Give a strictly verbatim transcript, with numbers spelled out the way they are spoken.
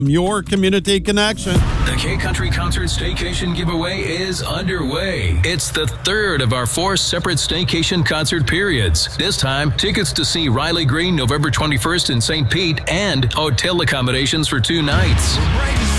Your community connection. The K-Country Concert Staycation giveaway is underway. It's the third of our four separate staycation concert periods. This time, tickets to see Riley Green November twenty-first in Saint Pete and hotel accommodations for two nights.